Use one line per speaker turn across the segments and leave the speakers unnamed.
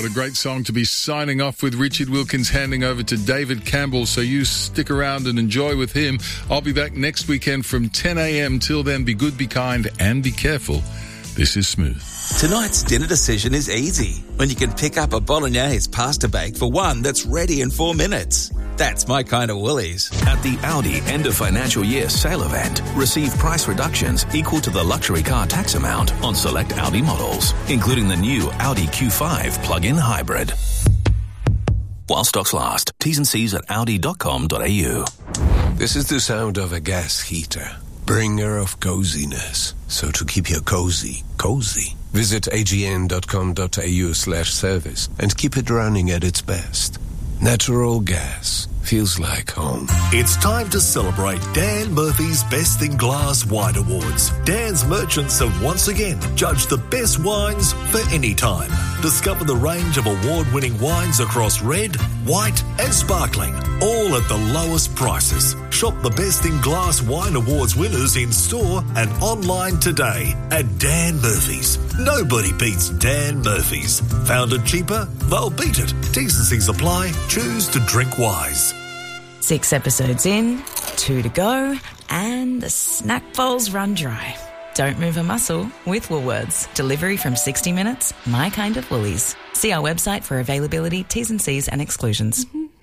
a great song to be signing off with. Richard Wilkins handing over to David Campbell, so you stick around and enjoy with him. I'll be back next weekend from 10 a.m. Till then, be good, be kind, and be careful. This is Smooth.
Tonight's dinner decision is easy when you can pick up a bolognese pasta bake for one that's ready in 4 minutes. That's my kind of Woolies.
At the Audi end of financial year sale event, receive price reductions equal to the luxury car tax amount on select Audi models, including the new Audi Q5 plug-in hybrid. While stocks last. T's and C's at audi.com.au.
This is the sound of a gas heater, bringer of coziness. So to keep your cozy, visit agn.com.au/service and keep it running at its best. Natural gas feels like home.
It's time to celebrate Dan Murphy's Best in Glass Wine Awards. Dan's merchants have once again judged the best wines for any time. Discover the range of award-winning wines across red, white and sparkling, all at the lowest prices. Shop the Best in Glass Wine Awards winners in store and online today at Dan Murphy's. Nobody beats Dan Murphy's. Found it cheaper? They'll beat it. T's and C's apply. Choose to drink wise.
6 episodes in, 2 to go, and the snack bowl's run dry. Don't move a muscle with Woolworths. Delivery from 60 minutes, my kind of Woolies. See our website for availability, T's and C's and exclusions.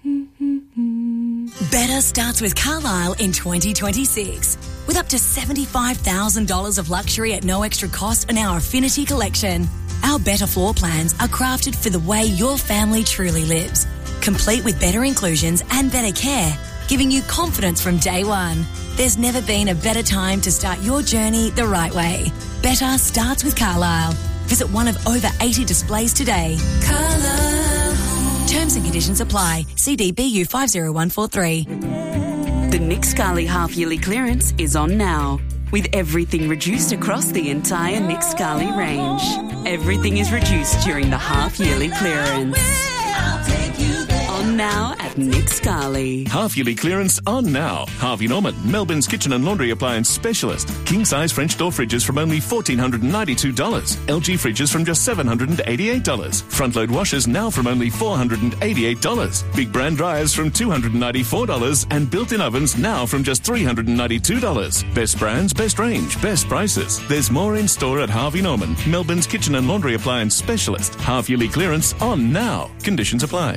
Better starts with Carlisle in 2026. With up to $75,000 of luxury at no extra cost in our Affinity collection. Our better floor plans are crafted for the way your family truly lives. Complete with better inclusions and better care, giving you confidence from day one. There's never been a better time to start your journey the right way. Better starts with Carlisle. Visit one of over 80 displays today. Carlisle. Terms and conditions apply. CDBU 50143.
The Nick Scali half-yearly clearance is on now, with everything reduced across the entire Nick Scali range. Everything is reduced during the half-yearly clearance. On now at Nick Scali.
Half-yearly clearance on now. Harvey Norman, Melbourne's kitchen and laundry appliance specialist. King-size French door fridges from only $1,492. LG fridges from just $788. Front-load washers now from only $488. Big brand dryers from $294. And built-in ovens now from just $392. Best brands, best range, best prices. There's more in store at Harvey Norman, Melbourne's kitchen and laundry appliance specialist. Half-yearly clearance on now. Conditions apply.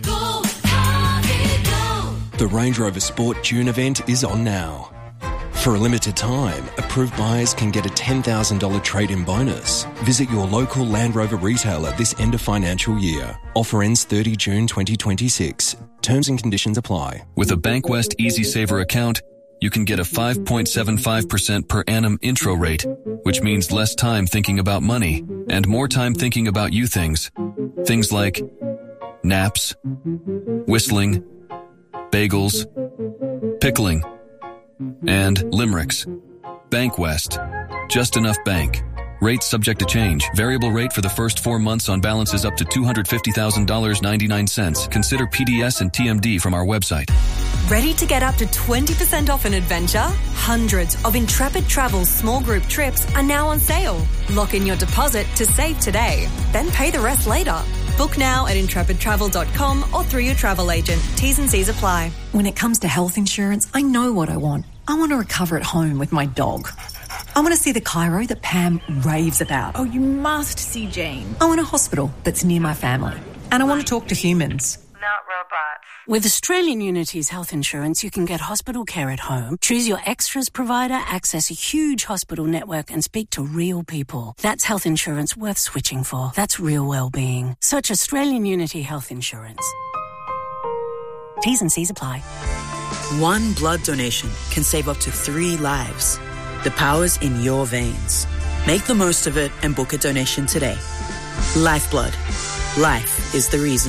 The Range Rover Sport June event is on now. For a limited time, approved buyers can get a $10,000 trade-in bonus. Visit your local Land Rover retailer this end of financial year. Offer ends 30 June 2026. Terms and conditions apply.
With a Bankwest Easy Saver account, you can get a 5.75% per annum intro rate, which means less time thinking about money and more time thinking about you things. Things like naps, whistling, bagels, pickling, and limericks. Bankwest. Just enough bank. Rates subject to change. Variable rate for the first 4 months on balances up to $250,000.99. Consider PDS and TMD from our website.
Ready to get up to 20% off an adventure? Hundreds of Intrepid Travel's small group trips are now on sale. Lock in your deposit to save today, then pay the rest later. Book now at intrepidtravel.com or through your travel agent. T's and C's apply.
When it comes to health insurance, I know what I want. I want to recover at home with my dog. I want to see the chiro that Pam raves about.
Oh, you must see Jane.
I want a hospital that's near my family. And I want to talk to humans.
Not robots.
With Australian Unity's health insurance, you can get hospital care at home, choose your extras provider, access a huge hospital network and speak to real people. That's health insurance worth switching for. That's real well-being. Search Australian Unity Health Insurance. T's and C's apply.
One blood donation can save up to 3 lives. The power's in your veins. Make the most of it and book a donation today. Lifeblood. Life is the reason.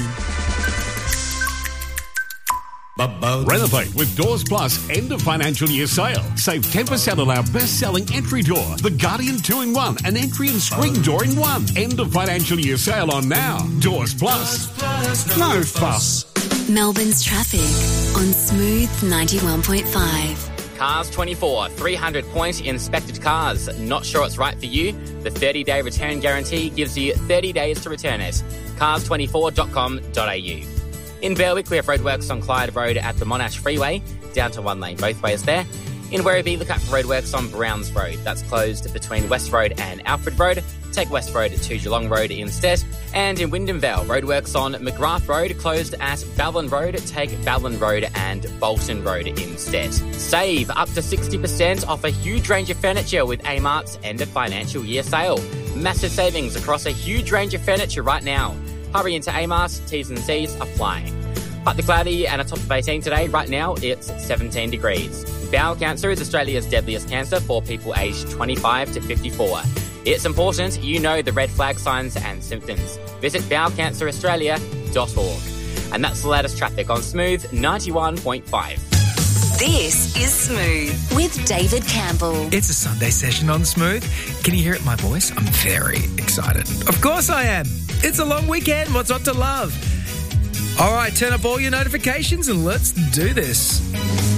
Renovate with Doors Plus end of financial year sale. Save 10% on our best-selling entry door, the Guardian 2-in-1, an entry and screen door in one. End of financial year sale on now. Doors Plus. No fuss.
Melbourne's traffic on Smooth 91.5.
Cars 24, 300 point inspected cars. Not sure it's right for you? The 30-day return guarantee gives you 30 days to return it. cars24.com.au. In Berwick, we have roadworks on Clyde Road at the Monash Freeway, down to one lane both ways there. In Werribee, look out for roadworks on Browns Road. That's closed between West Road and Alfred Road. Take West Road to Geelong Road instead. And in Wyndham Vale, roadworks on McGrath Road, closed at Ballin Road. Take Ballin Road and Bolton Road instead. Save up to 60% off a huge range of furniture with Amart's end of financial year sale. Massive savings across a huge range of furniture right now. Hurry into Amart, T's and C's apply. Partly cloudy and a top of 18 today. Right now, it's 17 degrees. Bowel cancer is Australia's deadliest cancer for people aged 25 to 54. It's important you know the red flag signs and symptoms. Visit bowelcanceraustralia.org. And that's the latest traffic on Smooth 91.5.
This is Smooth with David Campbell.
It's a Sunday session on Smooth. Can you hear it in my voice? I'm very excited. Of course I am. It's a long weekend. What's not to love? All right, turn up all your notifications and let's do this.